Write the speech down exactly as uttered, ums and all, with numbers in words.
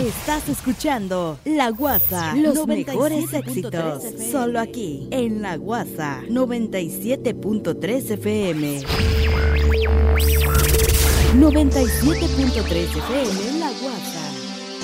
Estás escuchando La Guasa, los mejores éxitos, solo aquí, en La Guasa, noventa y siete punto tres F M. noventa y siete punto tres F M,